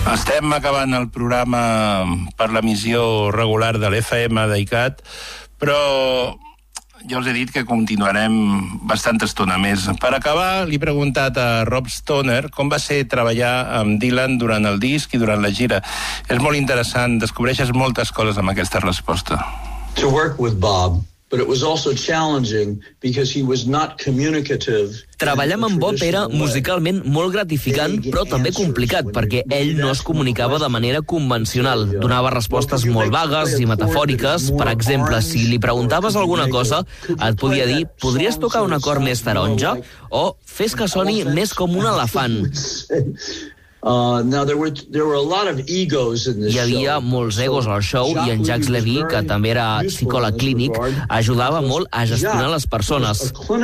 Estem acabant el programa per l'emissió regular de l'FM d'ICAT, però ja us he dit que continuarem bastanta estona més. Per acabar, li he preguntat a Rob Stoner com va ser treballar amb Dylan durant el disc i durant la gira. És molt interessant, descobreixes moltes coses amb aquesta resposta. To work with Bob, but it was also challenging because he was not communicative. Treballar amb Bob era musicalment molt gratificant, però també complicat, perquè ell no es comunicava de manera convencional. Donava respostes molt vagues i metafòriques. Per exemple, si li preguntaves alguna cosa, et podia dir «Podries tocar un acord més taronja?» o «Fes que soni més com un elefant». Now there were a lot of egos in this show. Hi havia molts egos al show i en Jacques Levy, que també era psicòleg clínic, ajudava molt a gestionar les persones.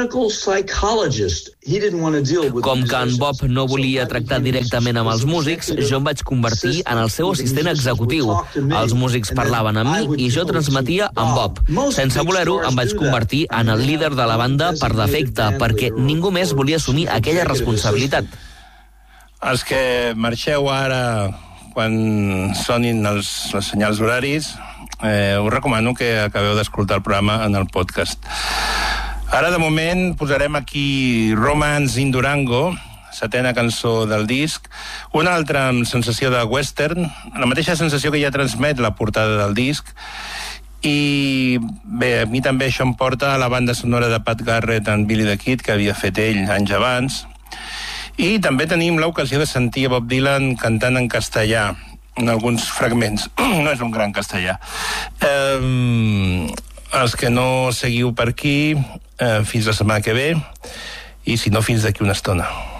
Com que en Bob no volia tractar directament amb els músics, jo em vaig convertir en el seu assistent executiu. Els músics parlaven amb mi i jo transmetia amb Bob. Sense voler-ho, em vaig convertir en el líder de la banda per defecte, perquè ningú més volia assumir aquella responsabilitat. Els que marxeu ara, quan sonin els senyals horaris, us recomano que acabeu d'escoltar el programa en el podcast. Ara, de moment, posarem aquí Romance in Durango, setena cançó del disc, una altra amb sensació de western, la mateixa sensació que ja transmet la portada del disc, i bé, a mi també això em porta a la banda sonora de Pat Garrett and Billy the Kid, que havia fet ell anys abans. I també tenim l'ocasió de sentir a Bob Dylan cantant en castellà, en alguns fragments. No és un gran castellà. Els que no seguiu per aquí, fins la setmana que ve, i si no, fins d'aquí una estona.